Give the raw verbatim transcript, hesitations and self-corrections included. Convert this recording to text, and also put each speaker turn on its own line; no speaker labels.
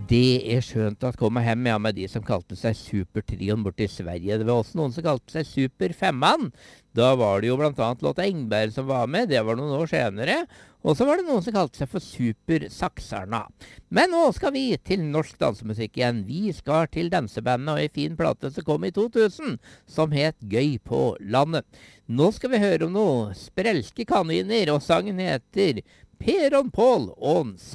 Det er skjønt at komme hjem ja, med de som kalte seg Supertrion borte i Sverige. Det var også noen som kalte seg Superfemman. Da var det jo blant annet Lotta Engberg som var med, det var noen år senere. Og så var det noen som kalte seg for Supersaksarna. Men nå skal vi til norsk dansemusikk igjen. Vi skal til dansebandet og en fin plate som kom i to tusen, som het Gøy på landet. Nå skal vi høre om noe sprelske kaniner, og sangen heter Per og Pål og